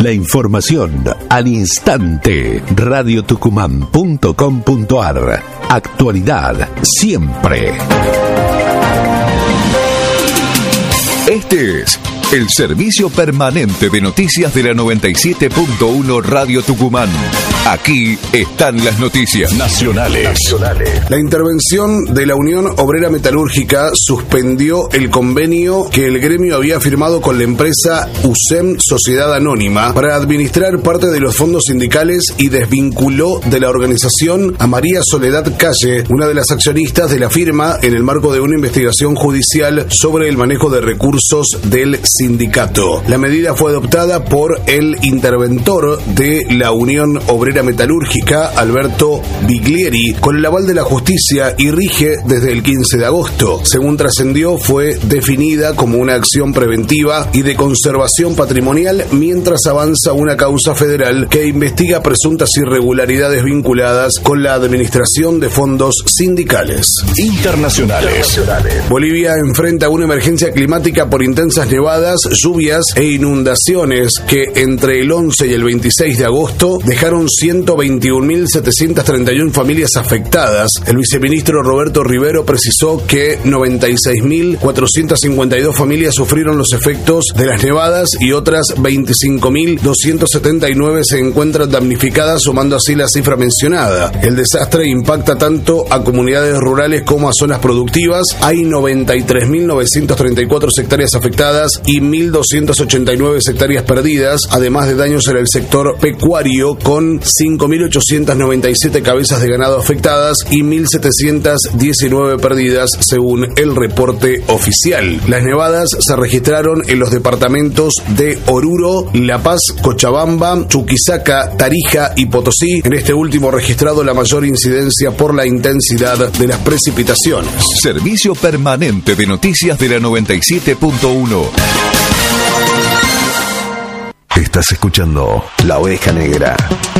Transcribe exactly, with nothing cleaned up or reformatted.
La información al instante. radio tucumán punto com punto ar. Actualidad siempre. Este es el servicio permanente de noticias de la noventa y siete punto uno Radio Tucumán. Aquí están las noticias nacionales. nacionales. La intervención de la Unión Obrera Metalúrgica suspendió el convenio que el gremio había firmado con la empresa U S E M Sociedad Anónima para administrar parte de los fondos sindicales y desvinculó de la organización a María Soledad Calle, una de las accionistas de la firma, en el marco de una investigación judicial sobre el manejo de recursos del sindicato. La medida fue adoptada por el interventor de la Unión Obrera Metalúrgica, Alberto Biglieri, con el aval de la justicia y rige desde el quince de agosto. Según trascendió, fue definida como una acción preventiva y de conservación patrimonial mientras avanza una causa federal que investiga presuntas irregularidades vinculadas con la administración de fondos sindicales. Internacionales. Bolivia enfrenta una emergencia climática por intensas nevadas, lluvias e inundaciones que entre el once y el veintiséis de agosto dejaron ciento veintiún mil setecientas treinta y uno familias afectadas. El viceministro Roberto Rivero precisó que noventa y seis mil cuatrocientas cincuenta y dos familias sufrieron los efectos de las nevadas y otras veinticinco mil doscientas setenta y nueve se encuentran damnificadas, sumando así la cifra mencionada. El desastre impacta tanto a comunidades rurales como a zonas productivas. Hay noventa y tres mil novecientas treinta y cuatro hectáreas afectadas y mil doscientas ochenta y nueve hectáreas perdidas, además de daños en el sector pecuario con cinco mil ochocientas noventa y siete cabezas de ganado afectadas y mil setecientas diecinueve perdidas, según el reporte oficial. Las nevadas se registraron en los departamentos de Oruro, La Paz, Cochabamba, Chuquisaca, Tarija y Potosí. En este último registrado la mayor incidencia por la intensidad de las precipitaciones. Servicio permanente de noticias de la noventa y siete punto uno. Estás escuchando La Oveja Negra.